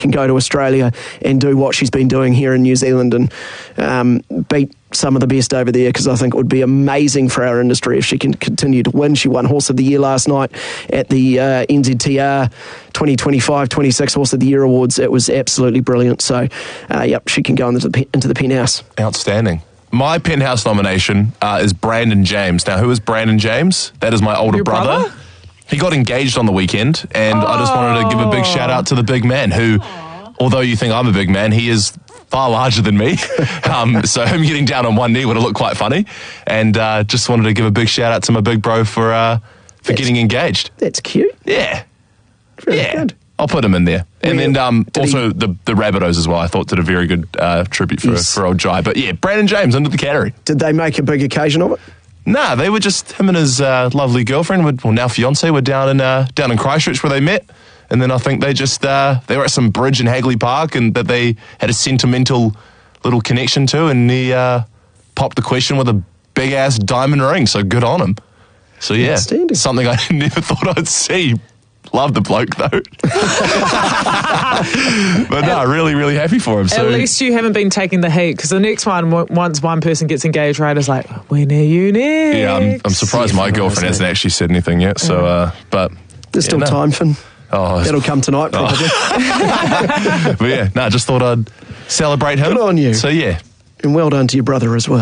can go to Australia and do what she's been doing here in New Zealand and beat some of the best over there, because I think it would be amazing for our industry if she can continue to win. She won Horse of the Year last night at the NZTR 2025-26 Horse of the Year Awards. It was absolutely brilliant. So, she can go into the penthouse. Outstanding. My penthouse nomination is Brandon James. Now, who is Brandon James? That is my older brother. He got engaged on the weekend, and I just wanted to give a big shout out to the big man who, although you think I'm a big man, he is far larger than me. So him getting down on one knee would have looked quite funny. And just wanted to give a big shout out to my big bro for getting engaged. That's cute. Yeah. Really good. I'll put him in there. And then also the Rabbitohs as well, I thought did a very good tribute for old Jai. But yeah, Brandon James under the category. Did they make a big occasion of it? Nah, they were just, him and his lovely girlfriend, now fiance, were down in Christchurch where they met. And then I think they just, they were at some bridge in Hagley Park and that they had a sentimental little connection to, and he popped the question with a big-ass diamond ring, so good on him. So yeah, something I never thought I'd see. Love the bloke, though. But no, really, really happy for him. So, at least you haven't been taking the heat, because the next one, once one person gets engaged, right, is like, when are you next? Yeah, I'm surprised my girlfriend hasn't actually said anything yet. So, but there's still time, Finn. Oh, that'll come tonight, probably. But yeah, just thought I'd celebrate him. Good on you. So yeah. And well done to your brother as well.